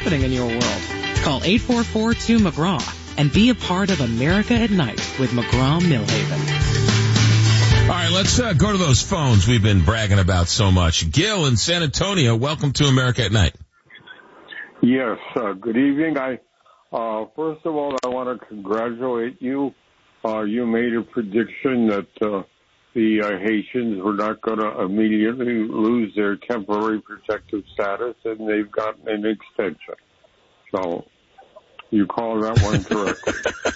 happening in your world. Call 844-2-McGraw and be a part of America at Night with McGraw-Millhaven. All right, let's go to those phones we've been bragging about so much. Gil in San Antonio, welcome to America at Night. Yes, good evening. First of all, I want to congratulate you. You made a prediction that the Haitians were not going to immediately lose their temporary protective status, and they've gotten an extension. So you call that one correctly.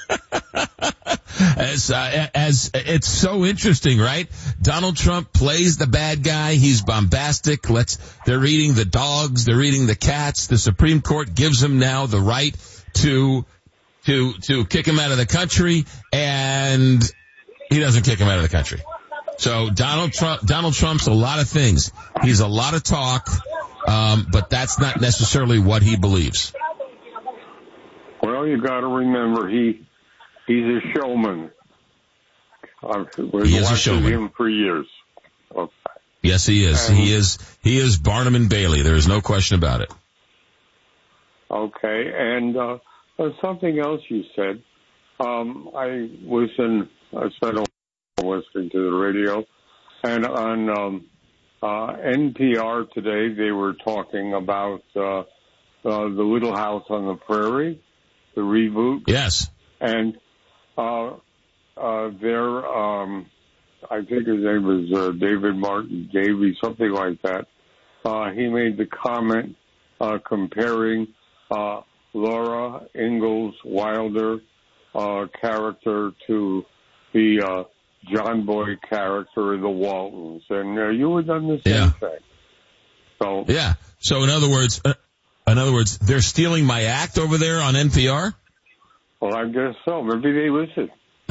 As it's so interesting, right? Donald Trump plays the bad guy. He's bombastic. They're eating the dogs. They're eating the cats. The Supreme Court gives him now the right to kick him out of the country, and he doesn't kick him out of the country. So Donald Trump's a lot of things. He's a lot of talk, but that's not necessarily what he believes. Well, you got to remember he's a showman. He is a showman. Him for years. Okay. Yes, he is. He is Barnum and Bailey. There is no question about it. Okay, and something else you said. I spent a while listening to the radio, and on NPR today they were talking about the Little House on the Prairie, the reboot. Yes. And I think his name was David Martin Davey, something like that. He made the comment comparing Laura Ingalls Wilder character to the John Boy character of the Waltons, and you had done the same thing. So yeah. So in other words, they're stealing my act over there on NPR. Well, I guess so. Maybe they listen.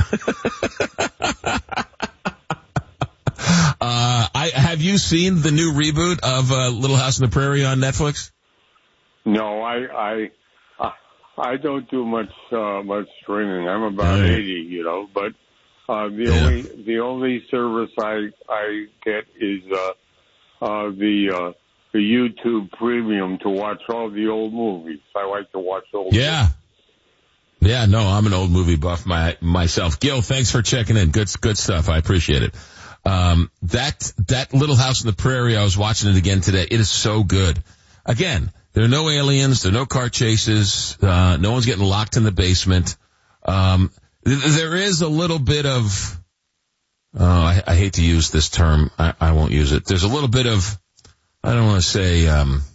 Have you seen the new reboot of Little House on the Prairie on Netflix? No, I don't do much streaming. I'm about 80, but the only service I get is the YouTube Premium to watch all the old movies. I like to watch old movies. Yeah, no, I'm an old movie buff myself. Gil, thanks for checking in. Good stuff. I appreciate it. That Little House on the Prairie, I was watching it again today. It is so good. Again, there are no aliens, there are no car chases, no one's getting locked in the basement. There is a little bit of, I hate to use this term, I won't use it. There's a little bit of, I don't want to say,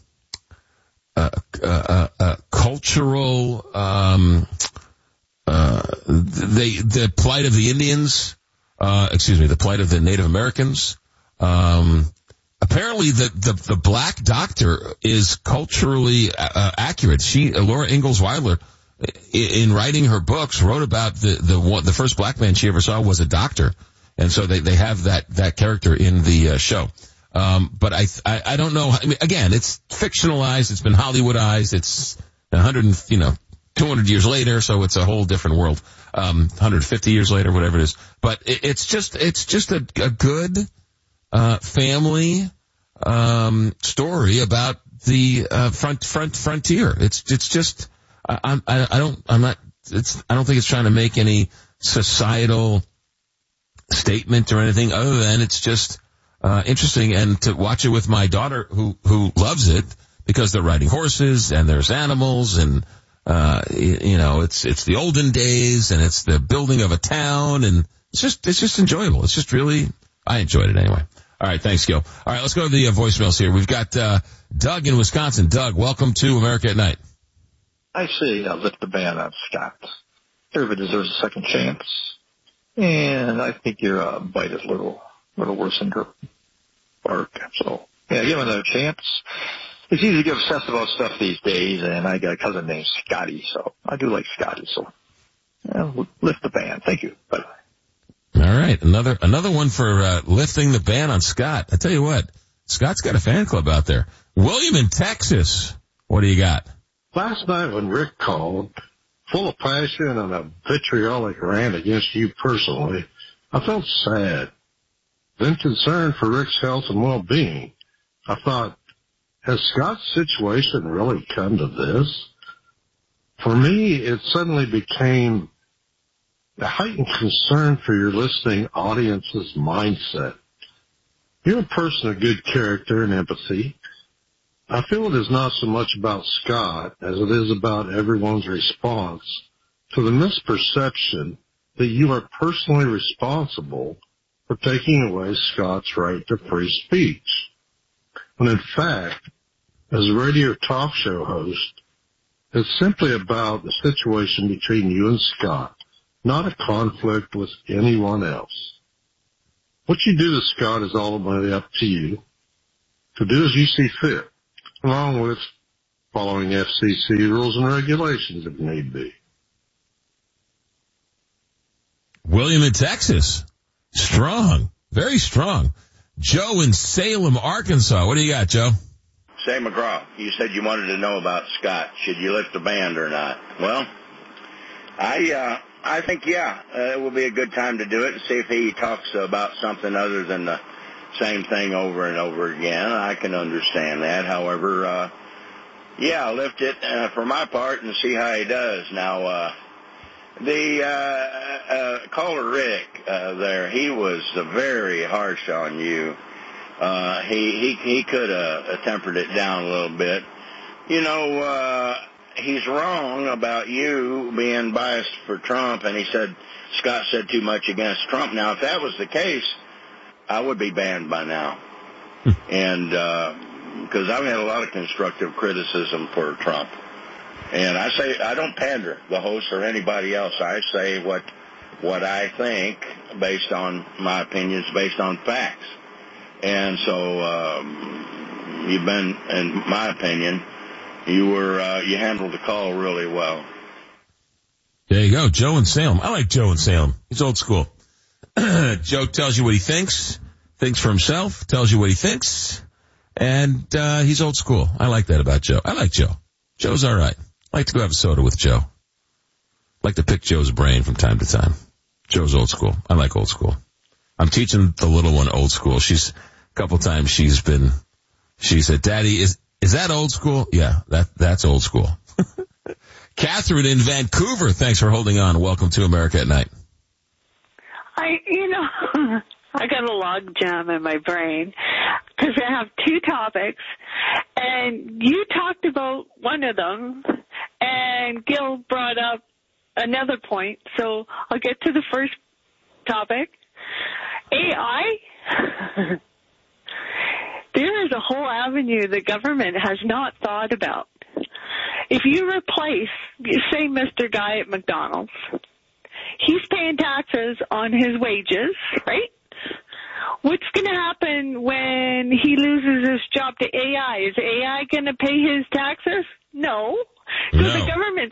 cultural, the plight of the Indians, the plight of the Native Americans. Apparently the black doctor is culturally accurate. Laura Ingalls Wilder, in writing her books, wrote about the first black man she ever saw was a doctor. And so they have that character in the show. But I don't know. I mean, again, it's fictionalized. It's been Hollywoodized. It's 200 years later, so it's a whole different world. 150 years later, whatever it is. But it's just a good family story about the frontier. It's just I don't think it's trying to make any societal statement or anything other than it's just interesting, and to watch it with my daughter who loves it because they're riding horses and there's animals and it's the olden days and it's the building of a town, and it's just enjoyable. It's just really, I enjoyed it anyway. All right, thanks, Gil. All right, let's go to the voicemails here. We've got Doug in Wisconsin. Doug, welcome to America at Night. I say lift the ban on Scott. Everybody deserves a second chance, and I think your bite is a little worse than your bark. So yeah, give him another chance. It's easy to get obsessed about stuff these days, and I got a cousin named Scotty, so I do like Scotty. So lift the ban. Thank you. Bye. All right, another one for lifting the ban on Scott. I tell you what, Scott's got a fan club out there. William in Texas, what do you got? Last night when Rick called, full of passion and a vitriolic rant against you personally, I felt sad, then concerned for Rick's health and well-being. I thought, has Scott's situation really come to this? For me, it suddenly became a heightened concern for your listening audience's mindset. You're a person of good character and empathy. I feel it is not so much about Scott as it is about everyone's response to the misperception that you are personally responsible for taking away Scott's right to free speech. When in fact, as a radio talk show host, it's simply about the situation between you and Scott, not a conflict with anyone else. What you do to Scott is ultimately up to you to do as you see fit, along with following FCC rules and regulations if need be. William in Texas. Strong. Very strong. Joe in Salem, Arkansas. What do you got, Joe? Say, McGraw, you said you wanted to know about Scott. Should you lift the band or not? Well, I think, it will be a good time to do it and see if he talks about something other than the same thing over and over again. I can understand that. However, lift it for my part and see how he does. Now, the caller Rick there, he was very harsh on you. He could have tempered it down a little bit. You know, he's wrong about you being biased for Trump, and he said Scott said too much against Trump. Now, if that was the case, I would be banned by now. And because I've had a lot of constructive criticism for Trump. And I say I don't pander the host or anybody else. I say what I think based on my opinions, based on facts. And so you've been, in my opinion, you handled the call really well. There you go, Joe in Salem. I like Joe in Salem. He's old school. Joe tells you what he thinks for himself, tells you what he thinks, and he's old school. I like that about Joe. I like Joe. Joe's all right. I like to go have a soda with Joe. I like to pick Joe's brain from time to time. Joe's old school. I like old school. I'm teaching the little one old school. A couple times she said, Daddy, is that old school? Yeah, that's old school. Catherine in Vancouver, thanks for holding on. Welcome to America at Night. I got a log jam in my brain because I have two topics, and you talked about one of them, and Gil brought up another point, so I'll get to the first topic. AI, there is a whole avenue the government has not thought about. If you replace, say, Mr. Guy at McDonald's, he's paying taxes on his wages, right? What's going to happen when he loses his job to AI? Is AI going to pay his taxes? No. So the government's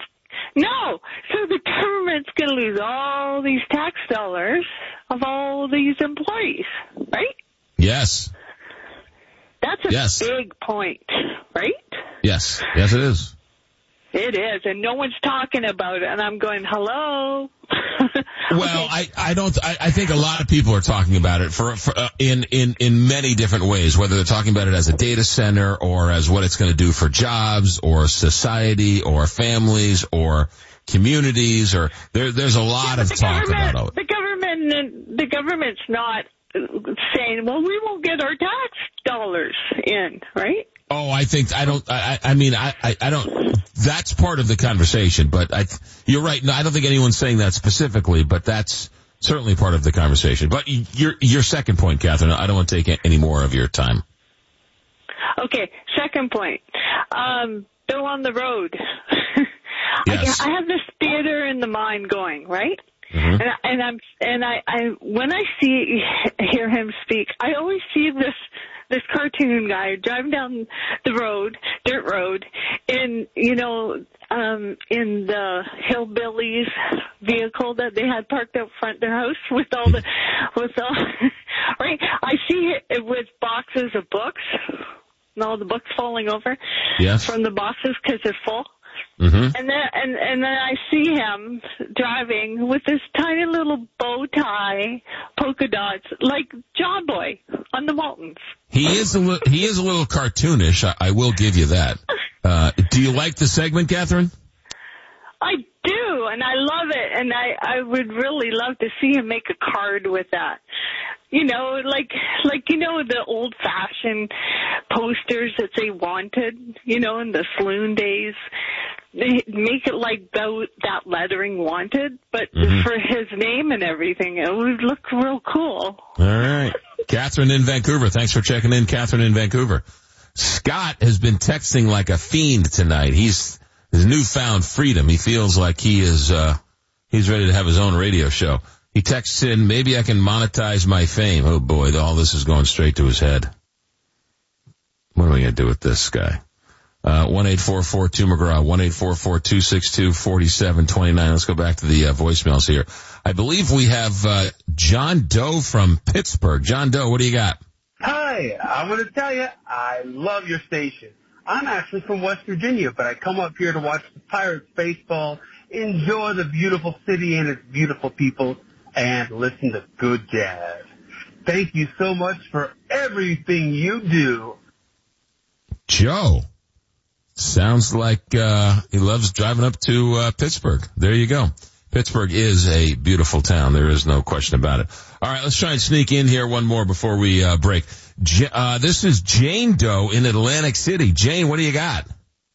going to lose all these tax dollars of all these employees, right? Yes. That's a big point, right? Yes. Yes, it is. It is, and no one's talking about it, and I'm going, hello? Well, okay. I think a lot of people are talking about it in many different ways, whether they're talking about it as a data center or as what it's going to do for jobs or society or families or communities, or there's a lot of talk about it. The government's not saying, well, we won't get our tax dollars in, right? Oh, I don't, that's part of the conversation, but you're right. No, I don't think anyone's saying that specifically, but that's certainly part of the conversation. But your second point, Catherine, I don't want to take any more of your time. Okay. Second point. Bill on the road. Yes. I have this theater in the mind going, right? Mm-hmm. And I when I hear him speak, I always see this cartoon guy driving down the road, dirt road, in the hillbillies vehicle that they had parked out front of their house with all right. I see it with boxes of books and all the books falling over yes. from the boxes because they're full, Mm-hmm. And then I see him driving with this tiny little bow tie, polka dots, like John Boy on the Waltons. He is a little cartoonish. I will give you that. Do you like the segment, Catherine? I do, and I love it, and I would really love to see him make a card with that. You know, like you know the old-fashioned posters that they wanted, you know, in the saloon days. They make it like that lettering wanted, but for his name and everything, it would look real cool. All right. Catherine in Vancouver. Thanks for checking in, Catherine in Vancouver. Scott has been texting like a fiend tonight. His newfound freedom. He feels like he's ready to have his own radio show. He texts in, maybe I can monetize my fame. Oh boy, all this is going straight to his head. What are we going to do with this guy? 1-844-2-McGraw, 1-844-262-4729. Let's go back to the voicemails here. I believe we have John Doe from Pittsburgh. John Doe, what do you got? Hi, I want to tell you, I love your station. I'm actually from West Virginia, but I come up here to watch the Pirates baseball, enjoy the beautiful city and its beautiful people, and listen to good jazz. Thank you so much for everything you do. Joe. Sounds like he loves driving up to Pittsburgh. There you go. Pittsburgh is a beautiful town. There is no question about it. All right, let's try and sneak in here one more before we break. This is Jane Doe in Atlantic City. Jane, what do you got?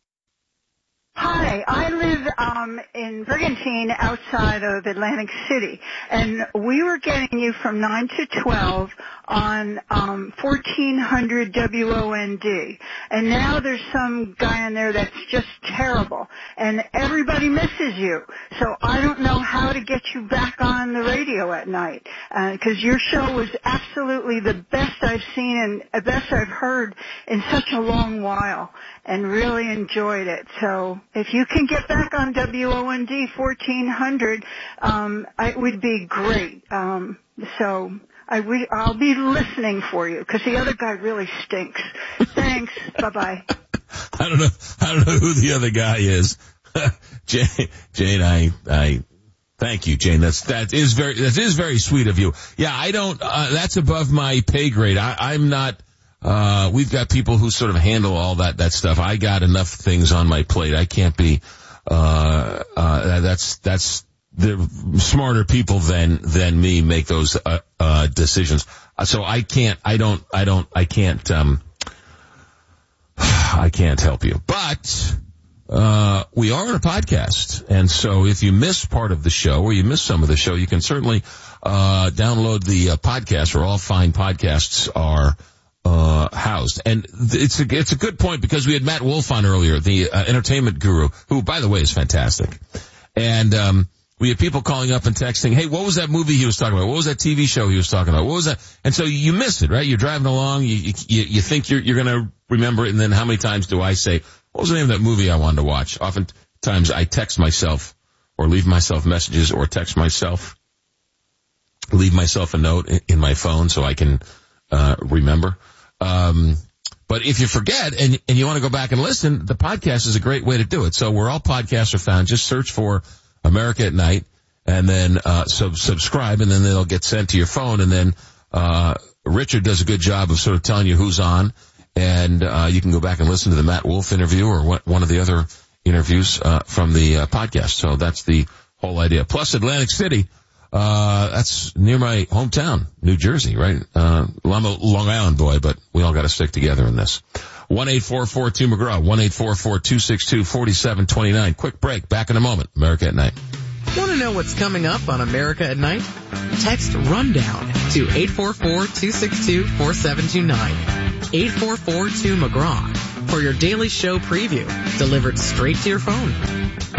Hi, I live in Brigantine outside of Atlantic City, and we were getting you from 9 to 12 on 1400 WOND, and now there's some guy in there that's just terrible, and everybody misses you, so I don't know how to get you back on the radio at night, because your show was absolutely the best I've seen and the best I've heard in such a long while, and really enjoyed it. So if you can get back on WOND 1400, it would be great. So I'll be listening for you because the other guy really stinks. Thanks. Bye-bye. I don't know who the other guy is. Jane, I thank you, Jane. That is very sweet of you. Yeah, I don't, that's above my pay grade. I'm not, we've got people who sort of handle all that stuff. I got enough things on my plate. I can't be, that's the smarter people than me make those, decisions. So I can't help you. But, we are on a podcast. And so if you miss part of the show or you miss some of the show, you can certainly, download the podcast where all fine podcasts are, housed. And it's a good point because we had Matt Wolf on earlier, the entertainment guru, who, by the way, is fantastic. And we had people calling up and texting, hey, what was that movie he was talking about? What was that TV show he was talking about? What was that? And so you miss it, right? You're driving along, you think you're going to remember it, and then how many times do I say, what was the name of that movie I wanted to watch? Oftentimes I text myself or leave myself messages or text myself, leave myself a note in my phone so I can remember. But if you forget and you want to go back and listen, the podcast is a great way to do it. So where all podcasts are found, just search for America at Night and then, subscribe and then it'll get sent to your phone. And then, Richard does a good job of sort of telling you who's on and, you can go back and listen to the Matt Wolf interview or one of the other interviews, from the, podcast. So that's the whole idea. Plus Atlantic City. That's near my hometown, New Jersey, right? I'm a Long Island boy, but we all got to stick together in this. 1-844-2-McGraw, 1-844-262-4729. Quick break. Back in a moment. America at Night. Want to know what's coming up on America at Night? Text RUNDOWN to 844-262-4729. 844-2-McGraw for your daily show preview delivered straight to your phone.